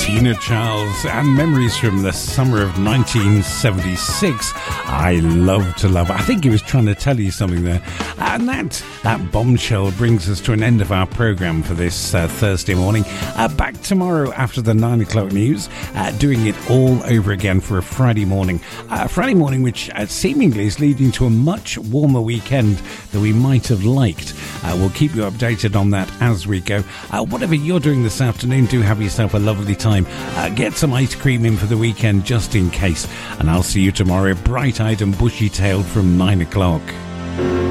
Tina Charles and memories from the summer of 1976. I love to love. I think he was trying to tell you something there. And that bombshell brings us to an end of our programme for this Thursday morning. Back tomorrow after the 9 o'clock news, doing it all over again for a Friday morning. Friday morning which seemingly is leading to a much warmer weekend than we might have liked. We'll keep you updated on that as we go. Whatever you're doing this afternoon, do have yourself a lovely time. Get some ice cream in for the weekend just in case. And I'll see you tomorrow bright-eyed and bushy-tailed from 9 o'clock.